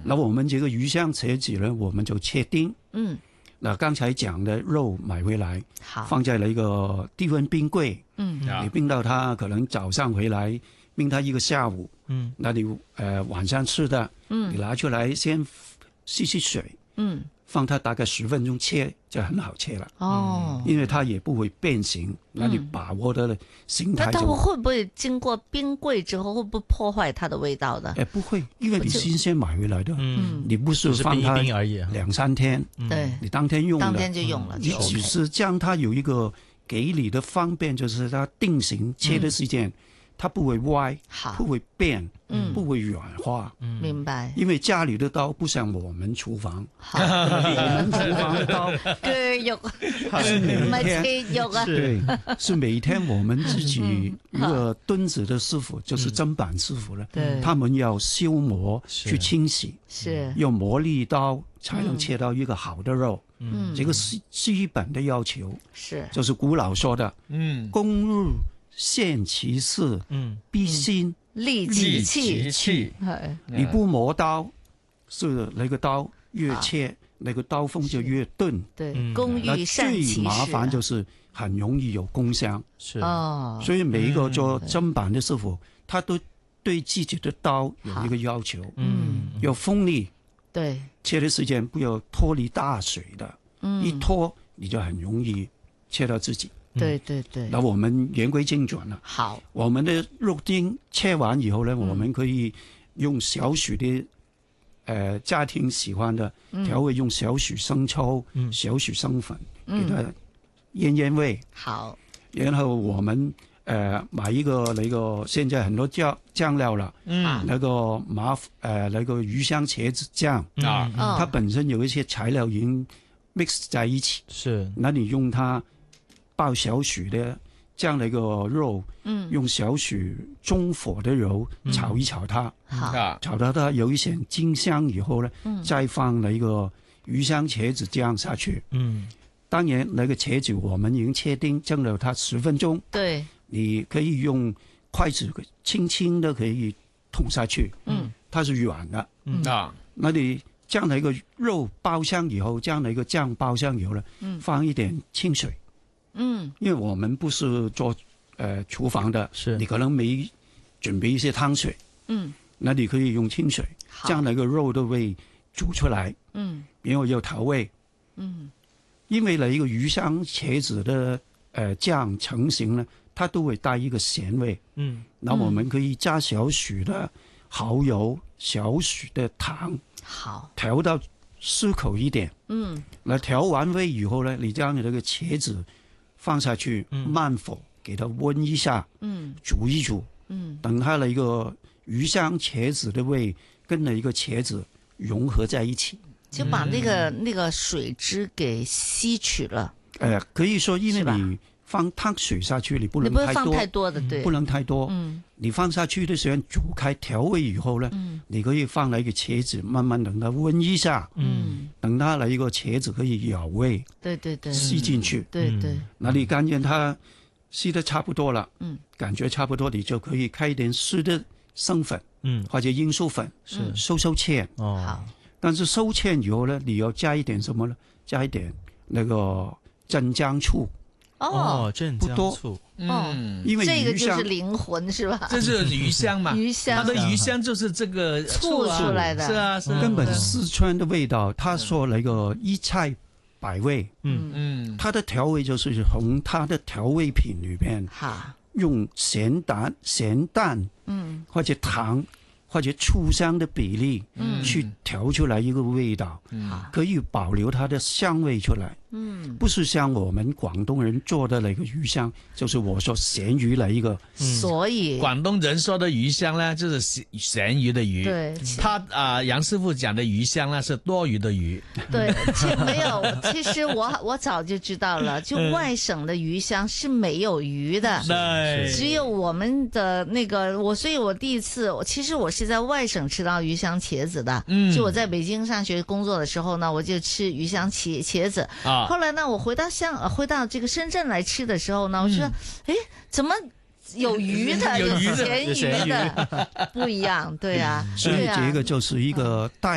那我们这个鱼香茄子呢，我们就切丁。那刚才讲的肉买回来，放在了一个低温冰柜。你冰到它可能早上回来，冰它一个下午。那你晚上吃的，你拿出来先吸水。放它大概10分钟切就很好切了。因为它也不会变形，那你把握的形态就。 那它会不会经过冰柜之后，会不会破坏它的味道的？ 不会，因为你新鲜买回来的，你不是放它冰而已 2-3天， 对， 你当天用了， 当天就用了， 你只是将它有一个给你的方便，就是它定型切的时间，它不会歪，不会变，不会软化。 明白。 因为家里的刀不像我们厨房，我们厨房的刀割肉，唔係切肉啊。 对，是每天我们自己一个墩子的师傅，就是砧板师傅了。他们要修磨去清洗， 是用磨砺刀才能切到一个好的肉。这个是基本的要求，就是古老说的，公入现其事，必先利其器。 你不磨刀，是那个刀越切，那个刀锋就越钝。 对，工欲善其事。 最麻烦就是很容易有工伤。 是所以每一个做砧板的师傅，他都对自己的刀有一个要求。要锋利。 对， 切的时间不要脱离大水的。一脱你就很容易切到自己。 对。 那我们言归正传了。 好， 我们的肉丁切完以后呢，我们可以用少许的家庭喜欢的调味，用少许生抽、少许生粉，给它腌味。 好， 然后我们买一个那个现在很多酱料了，那个那个鱼香茄子酱它本身有一些材料已经 mix 在一起，那你用它爆小许的这样的一个肉，用小许中火的油炒一炒它，炒到它有一些金香以后呢，再放那个鱼香茄子酱下去。当然那个茄子我们已经切丁，蒸了它10分钟。 对， 你可以用筷子轻轻的可以捅下去，它是软的。那你这样的一个肉爆香以后，这样的一个酱爆香以后呢，放一点清水。因为我们不是做厨房的，你可能没准备一些汤水，那你可以用清水，这样的一个肉都会煮出来，然后有调味，因为呢一个鱼香茄子的酱成型呢，它都会带一个咸味，那我们可以加少许的蚝油，少许的糖， 好， 调到适口一点，那调完味以后呢，你将你这个茄子放下去，慢火给它温一下，煮一煮，等它的一个鱼香茄子的味跟那一个茄子融合在一起， 就把那个水汁给吸取了。 可以说，因为你放汤水下去，你不能放太多的，对， 不能太多。你放下去的时候煮开调味以后呢，你可以放了一个茄子，慢慢等它温一下，等它的一个茄子可以咬味， 对， 吸进去， 对。 那你感觉它吸得差不多了，感觉差不多，你就可以开一点湿的生粉，或者罂粟粉，收芡。 好， 但是收芡以后呢，你要加一点什么呢？加一点那个镇江醋。 镇江醋。 因为这个就是灵魂是吧？ 这是鱼香嘛？ 鱼香， 它的鱼香就是这个醋出来的。 是啊， 根本四川的味道，他说那个一菜百味，它的调味就是从它的调味品里边，用咸淡，或者糖或者醋香的比例，去调出来一个味道，可以保留它的香味出来。不是像我们广东人做的那个鱼香，就是我说咸鱼的一个。 所以广东人说的鱼香呢，就是咸鱼的鱼。 对， 他杨师傅讲的鱼香呢，是多余的鱼。 对，没有。其实我早就知道了，就外省的鱼香是没有鱼的，只有我们的那个所以我第一次，其实我是在外省吃到鱼香茄子的。就我在北京上学工作的时候呢，我就吃鱼香茄子。后来呢，我回到这个深圳来吃的时候呢，我说，怎么有鱼的，有咸鱼的，不一样，对啊。 所以这个就是一个